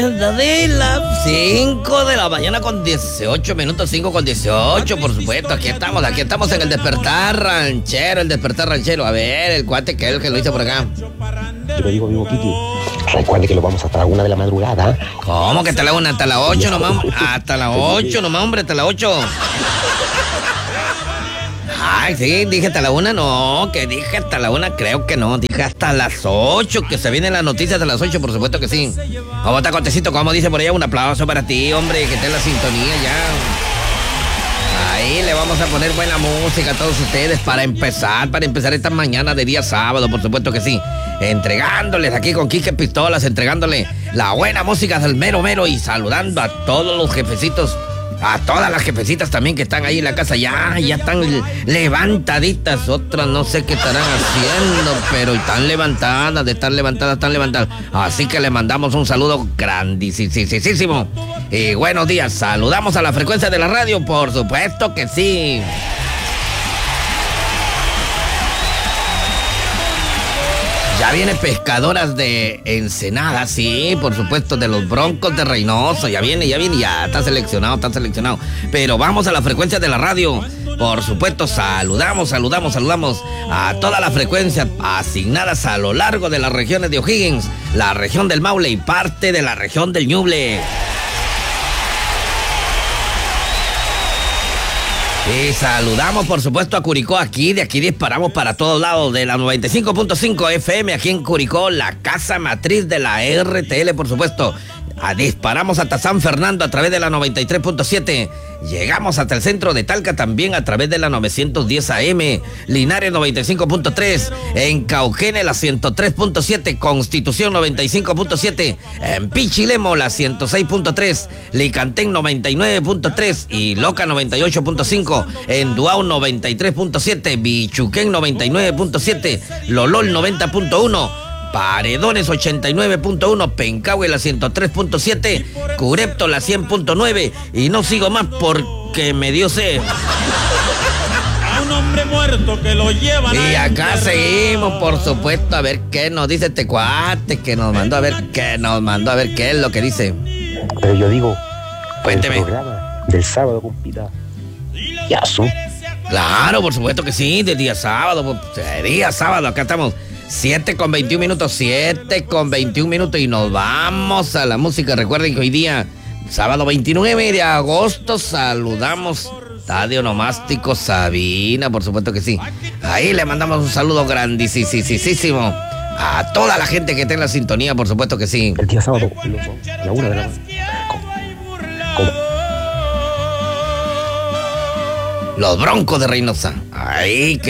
De las 5 de la mañana con 18 minutos, 5 con 18, por supuesto. Aquí estamos en el despertar ranchero. A ver, el cuate que es el que lo hizo por acá. Yo le digo, amigo Kiki, recuerde que lo vamos hasta la 1 de la madrugada. ¿Cómo que hasta la 1? Hasta la 8 nomás. Hasta la 8 nomás, hombre, hasta la 8. Ay, sí, dije hasta la 1, no, que dije hasta la 1, creo que no, dije hasta las 8, que se vienen las noticias de las 8, por supuesto que sí. ¿Cómo está, Cortecito? ¿Cómo dice por allá? Un aplauso para ti, hombre, que esté en la sintonía ya. Ahí le vamos a poner buena música a todos ustedes para empezar esta mañana de día sábado, por supuesto que sí. Entregándoles aquí con Quique Pistolas, entregándole la buena música del mero mero y saludando a todos los jefecitos. A todas las jefecitas también que están ahí en la casa, ya están levantaditas. Otras no sé qué estarán haciendo, pero están levantadas. Así que le mandamos un saludo grandísimo. Y buenos días, saludamos a la frecuencia de la radio, por supuesto que sí. Ya viene Pescadoras de Ensenada, sí, por supuesto, de los Broncos de Reynosa. Ya viene, ya está seleccionado. Pero vamos a la frecuencia de la radio. Por supuesto, saludamos a toda la frecuencia asignadas a lo largo de las regiones de O'Higgins, la región del Maule y parte de la región del Ñuble. Y saludamos, por supuesto, a Curicó. De aquí disparamos para todos lados de la 95.5 FM, aquí en Curicó, la casa matriz de la RTL, por supuesto. Disparamos hasta San Fernando a través de la 93.7. Llegamos hasta el centro de Talca también a través de la 910 AM. Linares 95.3. En Cauquene la 103.7. Constitución 95.7. En Pichilemo la 106.3. Licantén 99.3. Y Loca 98.5. En Duau 93.7. Bichuquén 99.7. Lolol 90.1. Paredones 89.1, Pencahue la 103.7, Curepto la 100.9 y no sigo más porque me dio sed. A un hombre muerto que lo llevan. Y acá seguimos, por supuesto, a ver qué nos dice este cuate que nos mandó, a ver qué es lo que dice. Pero yo digo, cuénteme. El programa del sábado, compita. Yazo. Claro, por supuesto que sí, de día sábado, acá estamos. 7 con 21 minutos y nos vamos a la música. Recuerden que hoy día, sábado 29 de agosto, saludamos Estadio Onomástico Sabina, por supuesto que sí. Ahí le mandamos un saludo grandísimo a toda la gente que está en la sintonía, por supuesto que sí. El día sábado, la 1 de la mañana. Los Broncos de Reynosa. Ahí que